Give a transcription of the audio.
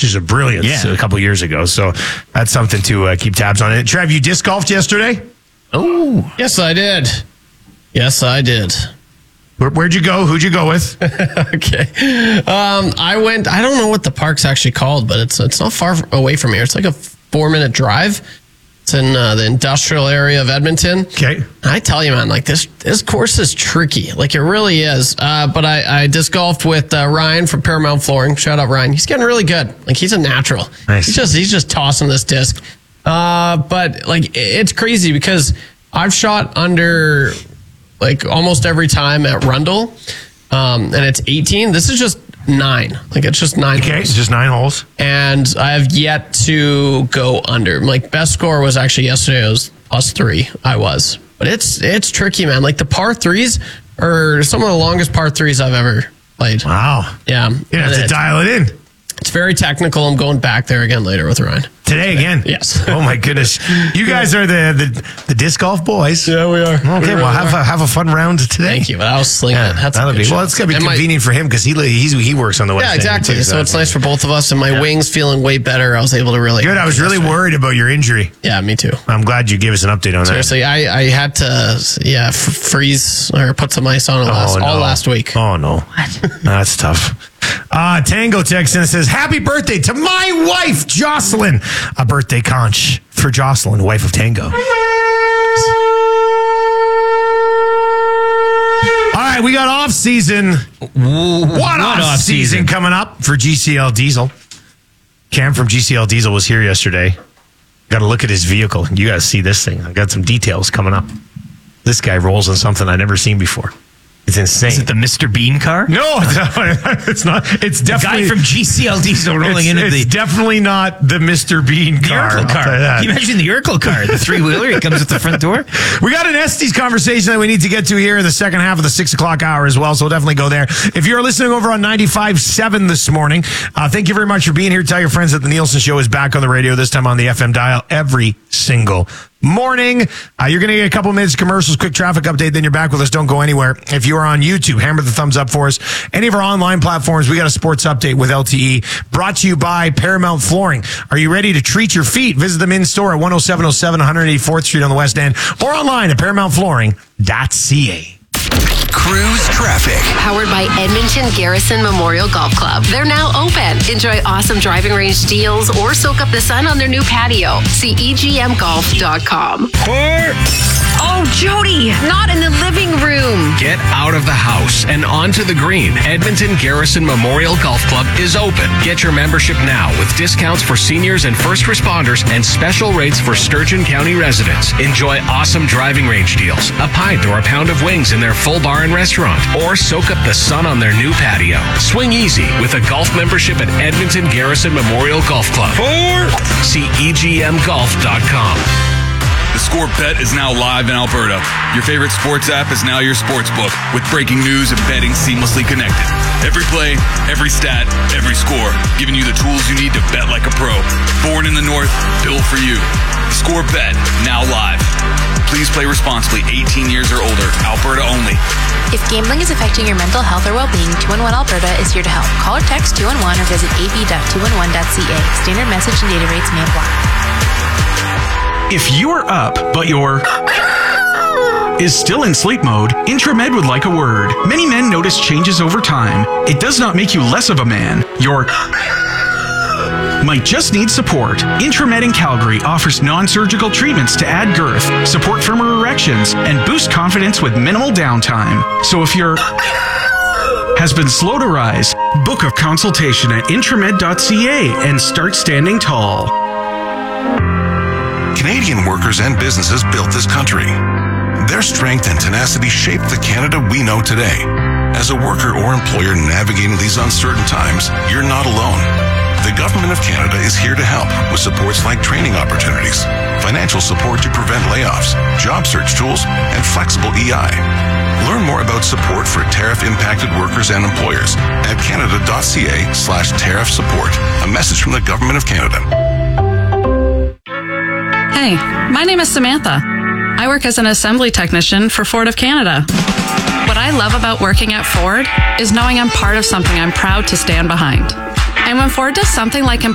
flashes of brilliance a couple years ago. So that's something to keep tabs on. And Trev, you disc golfed yesterday? Oh. Yes, I did. Where'd you go? Who'd you go with? Okay. I went, I don't know what the park's actually called, but it's not far away from here. It's like a 4-minute drive. It's in the industrial area of Edmonton. Okay. I tell you, man, like this course is tricky. Like it really is. But I disc golfed with Ryan from Paramount Flooring. Shout out Ryan. He's getting really good. Like he's a natural. Nice. He's just tossing this disc. But like it's crazy because I've shot under like almost every time at Rundle, and it's 18. This is just 9. Like it's just 9. Okay, it's just 9 holes. And I have yet to go under. Like best score was actually yesterday. It was +3. But it's tricky, man. Like the par 3s are some of the longest par 3s I've ever played. Wow. Yeah. You have to dial it in. It's very technical. I'm going back there again later with Ryan. Today again? Yes. Oh my goodness. You guys are the disc golf boys. Yeah, we are. Okay, well have a fun round today. Thank you. But I was slinging it. That's that'll be well. It's gonna be convenient for him because he works on the west. Yeah, end exactly. too, so it's nice for both of us. And my wings feeling way better. I was able to really good. I was really worried about your injury. Yeah, me too. I'm glad you gave us an update on that. Seriously, I had to freeze or put some ice on it all last week. Oh no, that's tough. Tango texts in and says, "Happy birthday to my wife, Jocelyn." A birthday conch for Jocelyn, wife of Tango. All right, we got off season. What off season coming up for GCL Diesel? Cam from GCL Diesel was here yesterday. Got to look at his vehicle. You got to see this thing. I got some details coming up. This guy rolls in something I've never seen before. It's insane. Is it the Mr. Bean car? No, it's not. It's definitely the guy from GCL Diesel rolling into It's definitely not the Mr. Bean car. Urkel car. Can you imagine the Urkel car, the 3-wheeler? It comes at the front door. We got an Estes conversation that we need to get to here in the second half of the 6 o'clock hour as well, so we'll definitely go there. If you're listening over on 95.7 this morning, thank you very much for being here. Tell your friends that the Nielsen Show is back on the radio, this time on the FM dial every single morning. You're going to get a couple minutes of commercials, quick traffic update, then you're back with us. Don't go anywhere. If you are on YouTube, hammer the thumbs up for us. Any of our online platforms, we got a sports update with LTE brought to you by Paramount Flooring. Are you ready to treat your feet? Visit them in store at 10707 184th Street on the West End or online at ParamountFlooring.ca. Cruise traffic. Powered by Edmonton Garrison Memorial Golf Club. They're now open. Enjoy awesome driving range deals or soak up the sun on their new patio. See EGMGolf.com. Oh, Jody, not in the living room. Get out of the house and onto the green. Edmonton Garrison Memorial Golf Club is open. Get your membership now with discounts for seniors and first responders and special rates for Sturgeon County residents. Enjoy awesome driving range deals, a pint or a pound of wings in their full bar and restaurant, or soak up the sun on their new patio. Swing easy with a golf membership at Edmonton Garrison Memorial Golf Club. See EGMGolf.com. The Score Bet is now live in Alberta. Your favorite sports app is now your sports book with breaking news and betting seamlessly connected. Every play, every stat, every score, giving you the tools you need to bet like a pro. Born in the North, built for you. Score Bet, now live. Please play responsibly, 18 years or older, Alberta only. If gambling is affecting your mental health or well-being, 211 Alberta is here to help. Call or text 211 or visit ab.211.ca. Standard message and data rates may apply. If you're up, but your is still in sleep mode, Intramed would like a word. Many men notice changes over time. It does not make you less of a man. Your might just need support. Intramed in Calgary offers non-surgical treatments to add girth, support firmer erections, and boost confidence with minimal downtime. So if your has been slow to rise, book a consultation at intramed.ca and start standing tall. Canadian workers and businesses built this country. Their strength and tenacity shaped the Canada we know today. As a worker or employer navigating these uncertain times, you're not alone. The Government of Canada is here to help with supports like training opportunities, financial support to prevent layoffs, job search tools, and flexible EI. Learn more about support for tariff-impacted workers and employers at canada.ca/tariff support. A message from the Government of Canada. Hey, my name is Samantha. I work as an assembly technician for Ford of Canada. What I love about working at Ford is knowing I'm part of something I'm proud to stand behind. And when Ford does something like